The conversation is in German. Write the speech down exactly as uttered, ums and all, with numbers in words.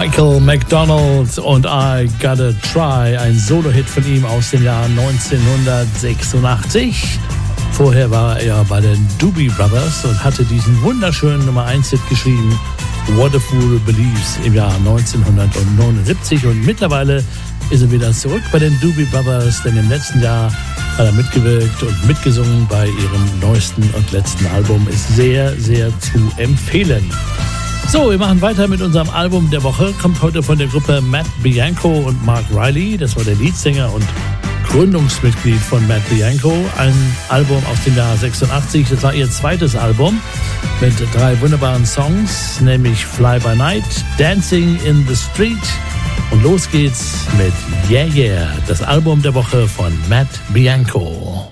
Michael McDonald und I Gotta Try, ein Solo-Hit von ihm aus dem Jahr neunzehnhundertsechsundachtzig. Vorher war er bei den Doobie Brothers und hatte diesen wunderschönen Nummer eins Hit geschrieben, What a Fool Believes, im Jahr neunzehnhundertneunundsiebzig. Und mittlerweile ist er wieder zurück bei den Doobie Brothers, denn im letzten Jahr hat er mitgewirkt und mitgesungen bei ihrem neuesten und letzten Album. Ist sehr, sehr zu empfehlen. So, wir machen weiter mit unserem Album der Woche. Kommt heute von der Gruppe Matt Bianco und Mark Riley. Das war der Leadsänger und Gründungsmitglied von Matt Bianco. Ein Album aus dem Jahr sechsundachtzig. Das war ihr zweites Album mit drei wunderbaren Songs, nämlich Fly by Night, Dancing in the Street und los geht's mit Yeah Yeah, das Album der Woche von Matt Bianco.